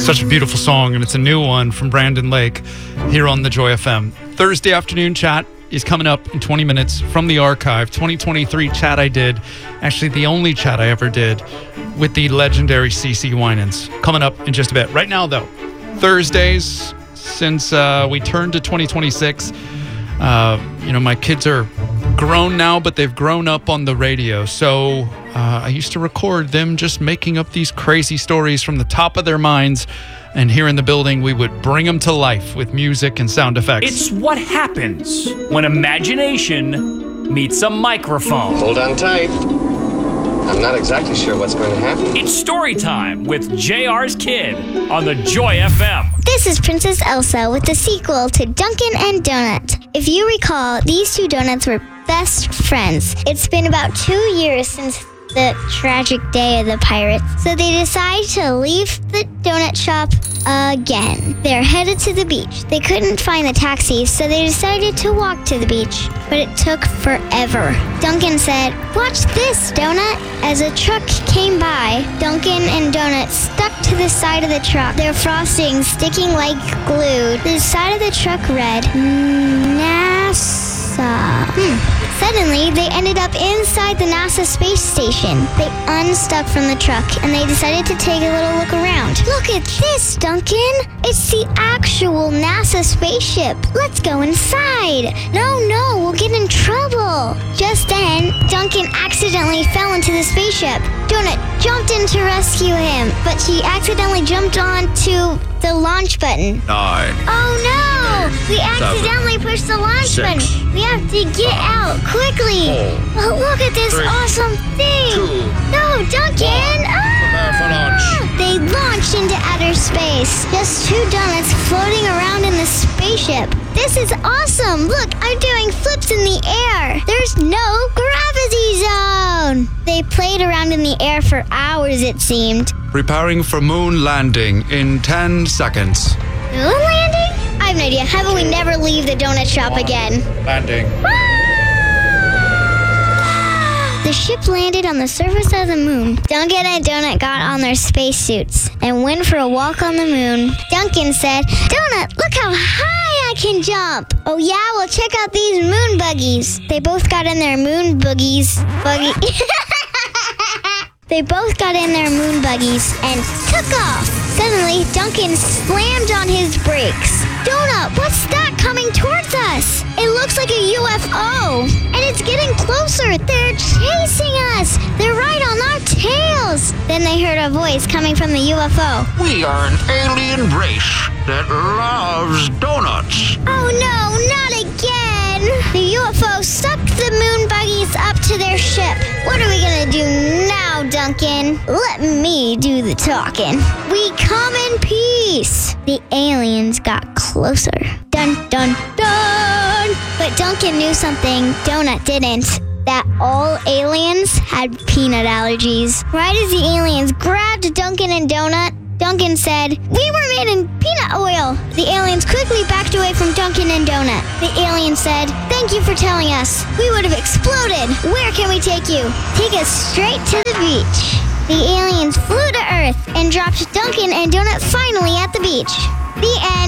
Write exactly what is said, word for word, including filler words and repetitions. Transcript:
Such a beautiful song, and it's a new one from Brandon Lake here on the Joy F M. Thursday afternoon chat is coming up in twenty minutes from the archive. twenty twenty-three chat I did, actually the only chat I ever did, with the legendary C C Winans. Coming up in just a bit. Right now, though, Thursdays, since uh, we turned to twenty twenty-six, uh, you know, my kids are grown now, but they've grown up on the radio. So uh, I used to record them just making up these crazy stories from the top of their minds. And here in the building, we would bring them to life with music and sound effects. It's what happens when imagination meets a microphone. Hold on tight. I'm not exactly sure what's going to happen. It's story time with J R's Kid on the Joy F M. This is Princess Elsa with the sequel to Dunkin' and Donut. If you recall, these two donuts were best friends. It's been about two years since the tragic day of the pirates, so they decide to leave the donut shop again. They're headed to the beach. They couldn't find the taxi, so they decided to walk to the beach, but it took forever. Dunkin' said, "Watch this, Donut." As a truck came by, Dunkin' and Donut stuck to the side of the truck, their frosting sticking like glue. The side of the truck read, NASA. Hmm. Suddenly, they ended up inside the NASA space station. They unstuck from the truck, and they decided to take a little look around. Look at this, Dunkin'! It's the actual NASA spaceship. Let's go inside. No, no, we'll get in trouble. Just then, Dunkin' accidentally fell into the spaceship. Donut jumped in to rescue him, but she accidentally jumped onto the launch button. Nine. Oh no! We accidentally seven, pushed the launch six, button. We have to get out quickly. Four, Oh, look at this three, awesome thing. two, no, Duncan! Prepare for launch. They launched into outer space. Just two donuts floating around in the spaceship. This is awesome. Look, I'm doing flips in the air. There's no gravity zone. They played around in the air for hours, it seemed. Preparing for moon landing in ten seconds. Moon landing? I have no idea. How about we never leave the donut shop again? Landing. The ship landed on the surface of the moon. Dunkin' and Donut got on their spacesuits and went for a walk on the moon. Dunkin' said, "Donut, look how high I can jump." "Oh yeah, well check out these moon buggies." They both got in their moon boogies. Buggy. They both got in their moon buggies and took off. Suddenly, Dunkin' slammed on his brakes. "Donut, what's that coming towards us? It looks like a U F O, and it's getting closer. They're chasing us. They're right on our tails." Then they heard a voice coming from the U F O. We are an alien race that loves donuts. "Oh no, not again!" The U F O sucked the moon buggies up to their ship. "What are we gonna do now, Dunkin'? Let me do the talking. We come in peace." The aliens got closer. Dun, dun, dun! But Dunkin' knew something Donut didn't. That all aliens had peanut allergies. Right as the aliens grabbed Dunkin' and Donut, Dunkin' said, "We were made in peanut oil." The aliens quickly backed away from Dunkin' and Donut. The alien said, "Thank you for telling us. We would have exploded. Where can we take you?" "Take us straight to the beach." The aliens flew to Earth and dropped Dunkin' and Donut finally at the beach. The end.